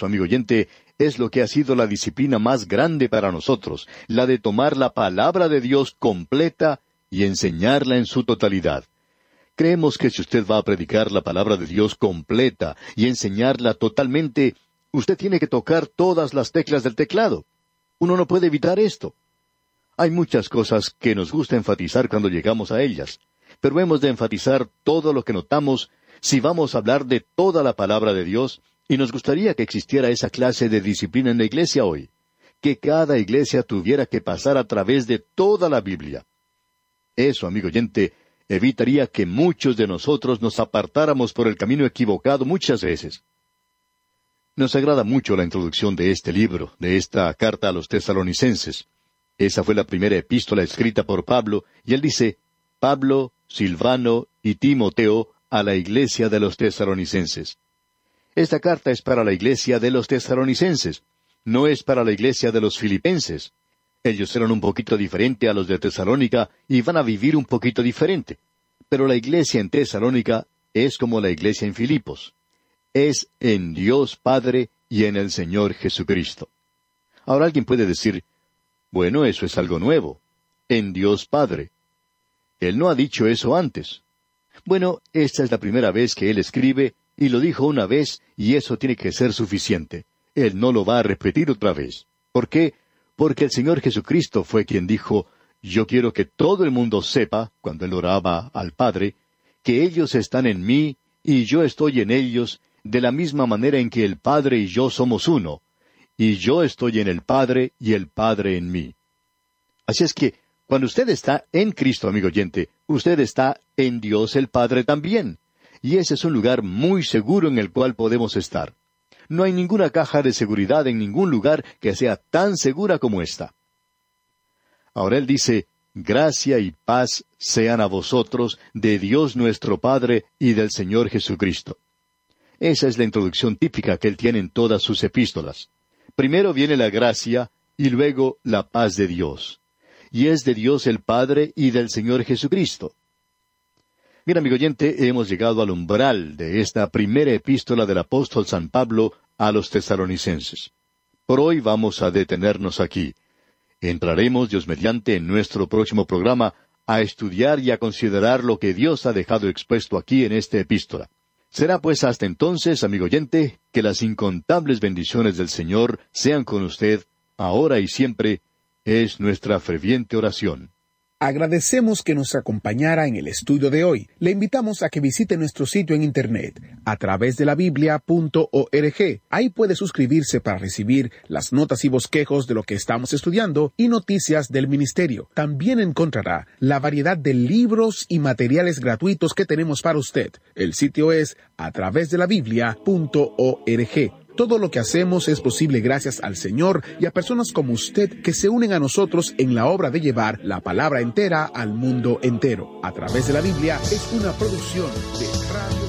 Eso, amigo oyente, es lo que ha sido la disciplina más grande para nosotros, la de tomar la palabra de Dios completa y enseñarla en su totalidad. Creemos que si usted va a predicar la palabra de Dios completa y enseñarla totalmente, usted tiene que tocar todas las teclas del teclado. Uno no puede evitar esto. Hay muchas cosas que nos gusta enfatizar cuando llegamos a ellas, pero hemos de enfatizar todo lo que notamos si vamos a hablar de toda la palabra de Dios, y nos gustaría que existiera esa clase de disciplina en la iglesia hoy, que cada iglesia tuviera que pasar a través de toda la Biblia. Eso, amigo oyente, evitaría que muchos de nosotros nos apartáramos por el camino equivocado muchas veces. Nos agrada mucho la introducción de este libro, de esta carta a los tesalonicenses. Esa fue la primera epístola escrita por Pablo, y él dice, Pablo, Silvano y Timoteo a la iglesia de los tesalonicenses. Esta carta es para la iglesia de los tesalonicenses, no es para la iglesia de los filipenses. Ellos eran un poquito diferente a los de Tesalónica y van a vivir un poquito diferente. Pero la iglesia en Tesalónica es como la iglesia en Filipos. Es en Dios Padre y en el Señor Jesucristo. Ahora alguien puede decir, bueno, eso es algo nuevo. En Dios Padre. Él no ha dicho eso antes. Bueno, esta es la primera vez que él escribe, y lo dijo una vez, y eso tiene que ser suficiente. Él no lo va a repetir otra vez. ¿Por qué? Porque el Señor Jesucristo fue quien dijo, yo quiero que todo el mundo sepa, cuando él oraba al Padre, que ellos están en mí, y yo estoy en ellos, de la misma manera en que el Padre y yo somos uno, y yo estoy en el Padre y el Padre en mí. Así es que, cuando usted está en Cristo, amigo oyente, usted está en Dios el Padre también. Y ese es un lugar muy seguro en el cual podemos estar. No hay ninguna caja de seguridad en ningún lugar que sea tan segura como esta. Ahora él dice, gracia y paz sean a vosotros de Dios nuestro Padre y del Señor Jesucristo. Esa es la introducción típica que él tiene en todas sus epístolas. Primero viene la gracia y luego la paz de Dios. Y es de Dios el Padre y del Señor Jesucristo. Mira, amigo oyente, hemos llegado al umbral de esta primera epístola del apóstol San Pablo a los tesalonicenses. Por hoy vamos a detenernos aquí. Entraremos, Dios mediante, en nuestro próximo programa a estudiar y a considerar lo que Dios ha dejado expuesto aquí en esta epístola. Será pues hasta entonces, amigo oyente, que las incontables bendiciones del Señor sean con usted, ahora y siempre, es nuestra ferviente oración. Agradecemos que nos acompañara en el estudio de hoy. Le invitamos a que visite nuestro sitio en Internet, a través de la Biblia.org. Ahí puede suscribirse para recibir las notas y bosquejos de lo que estamos estudiando y noticias del ministerio. También encontrará la variedad de libros y materiales gratuitos que tenemos para usted. El sitio es a través de la Biblia.org. Todo lo que hacemos es posible gracias al Señor y a personas como usted que se unen a nosotros en la obra de llevar la palabra entera al mundo entero. A través de la Biblia es una producción de Radio